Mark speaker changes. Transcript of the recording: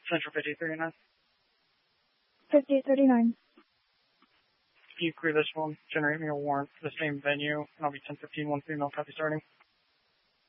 Speaker 1: Central 5839.
Speaker 2: 5839.
Speaker 1: Can you clear this one? Generate me a warrant for the same venue, and I'll be 1015, one female, copy starting.